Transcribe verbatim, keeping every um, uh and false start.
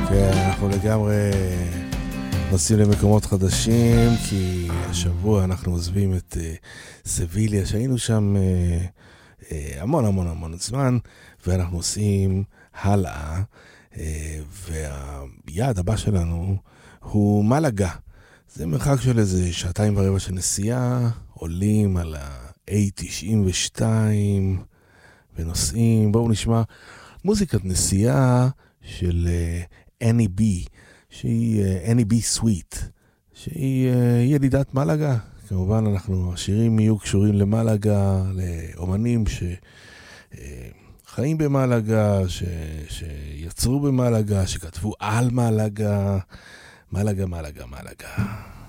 כן, אנחנו לגמרי נוסעים למקומות חדשים, כי השבוע אנחנו עוזבים את uh, סביליה, שהיינו שם uh, uh, המון המון המון זמן, ואנחנו עושים הלאה, uh, והיעד הבא שלנו הוא מלאגה. זה מרחק של איזה שעתיים ורבע של נסיעה, עולים על ה-A תשעים ושתיים ונוסעים. בואו נשמע מוזיקת נסיעה של אני בי, שהיא אני בי סוויט, שהיא ילידת מלאגה. כמובן אנחנו, השירים יהיו קשורים למלאגה, לאומנים שחיים במלאגה, ש... שיצרו במלאגה, שכתבו על מלאגה, מלאגה, מלאגה, מלאגה.